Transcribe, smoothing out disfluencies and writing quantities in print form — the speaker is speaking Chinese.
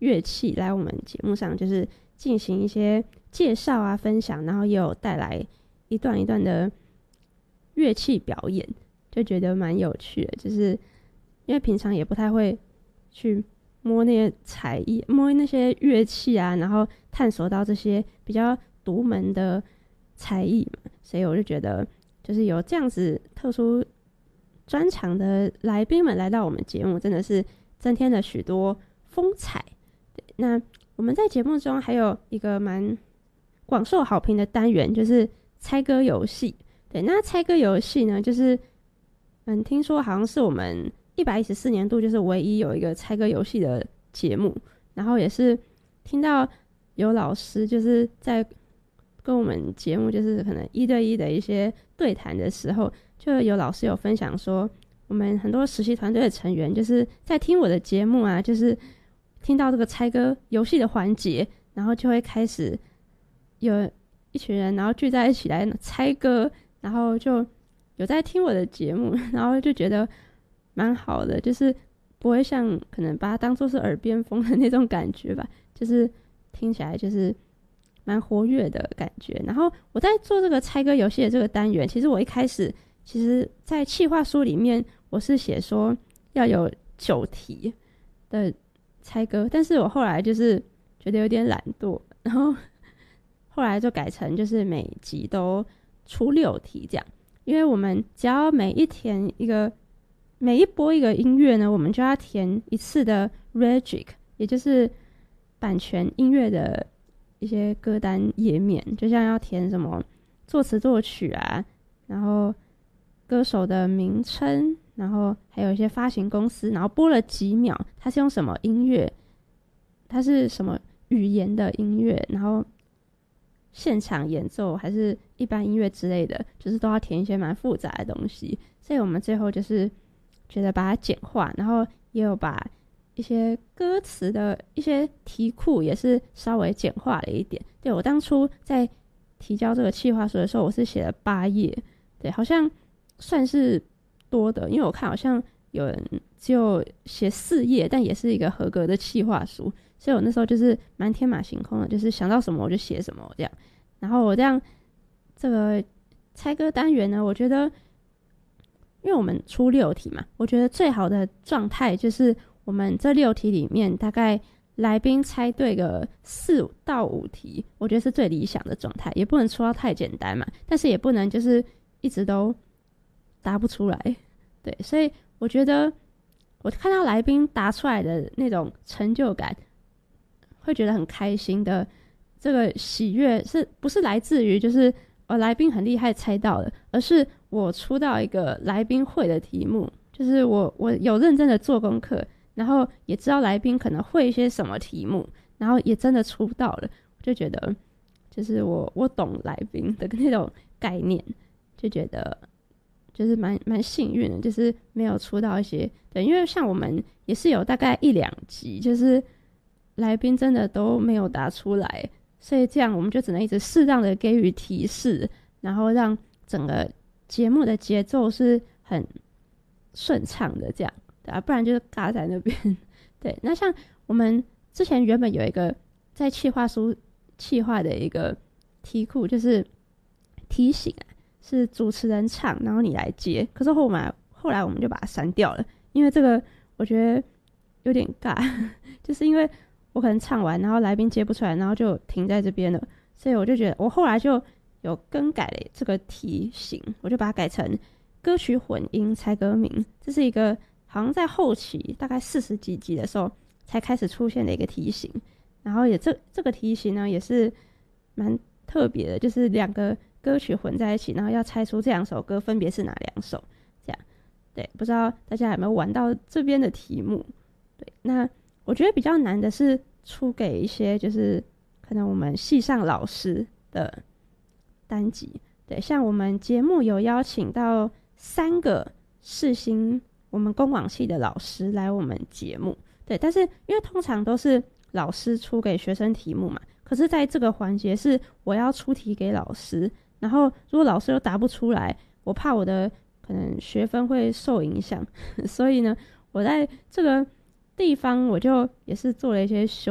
乐器来我们节目上，就是进行一些介绍啊、分享，然后也有带来一段一段的乐器表演，就觉得蛮有趣的。就是因为平常也不太会去摸那些才艺、摸那些乐器啊，然后探索到这些比较独门的才艺嘛，所以我就觉得，就是有这样子特殊专长的来宾们来到我们节目，真的是增添了许多风采。对，那我们在节目中还有一个蛮广受好评的单元，就是猜歌游戏。对，那猜歌游戏呢，就是听说好像是我们114年度就是唯一有一个猜歌游戏的节目，然后也是听到有老师就是在跟我们节目就是可能1对1的一些对谈的时候，就有老师有分享说，我们很多实习团队的成员就是在听我的节目啊，就是听到这个猜歌游戏的环节，然后就会开始有一群人然后聚在一起来猜歌，然后就有在听我的节目，然后就觉得蛮好的，就是不会像可能把它当作是耳边风的那种感觉吧，就是听起来就是蛮活跃的感觉。然后我在做这个猜歌游戏的这个单元，其实我一开始在企划书里面我是写说要有9题的猜歌，但是我后来就是觉得有点懒惰，然后后来就改成就是每集都出6题这样。因为我们只要每一播一个音乐呢，我们就要填一次的 Regic， 也就是版权音乐的一些歌单页面，就像要填什么作词作曲啊，然后歌手的名称，然后还有一些发行公司，然后播了几秒，它是用什么音乐，它是什么语言的音乐，然后现场演奏还是一般音乐之类的，就是都要填一些蛮复杂的东西。所以我们最后就是觉得把它简化，然后也有把一些歌词的一些题库也是稍微简化了一点。对，我当初在提交这个企划书的时候，我是写了8页，对，好像算是多的，因为我看好像有人只有写4页，但也是一个合格的企划书，所以我那时候就是蛮天马行空的，就是想到什么我就写什么这样。然后我这样这个猜歌单元呢，我觉得因为我们出6题嘛，我觉得最好的状态就是我们这6题里面大概来宾猜对个4到5题，我觉得是最理想的状态，也不能出到太简单嘛，但是也不能就是一直都答不出来。对，所以我觉得我看到来宾答出来的那种成就感，会觉得很开心的这个喜悦，是不是来自于就是来宾很厉害猜到了，而是我出到一个来宾会的题目，就是我有认真的做功课，然后也知道来宾可能会一些什么题目，然后也真的出到了，我就觉得就是我懂来宾的那种概念，就觉得就是蛮幸运的，就是没有出到一些。对，因为像我们也是有大概1-2集，就是来宾真的都没有答出来，所以这样我们就只能一直适当的给予提示，然后让整个节目的节奏是很顺畅的这样，对啊，不然就是尬在那边。对，那像我们之前原本有一个在企划书企划的一个题库，就是提醒是主持人唱，然后你来接，可是后来我们就把它删掉了，因为这个我觉得有点尬，就是因为我可能唱完，然后来宾接不出来，然后就停在这边了，所以我就觉得我后来就有更改了这个题型，我就把它改成歌曲混音猜歌名，这是一个好像在后期大概40几集的时候才开始出现的一个题型，然后也这个题型呢也是蛮特别的，就是2个歌曲混在一起，然后要猜出这2首歌分别是哪2首，这样。对，不知道大家有没有玩到这边的题目？对，那我觉得比较难的是出给一些就是可能我们系上老师的单集。对，像我们节目有邀请到3个世新我们公广系的老师来我们节目。对，但是因为通常都是老师出给学生题目嘛，可是在这个环节是我要出题给老师，然后如果老师又答不出来，我怕我的可能学分会受影响，所以呢我在这个地方我就也是做了一些修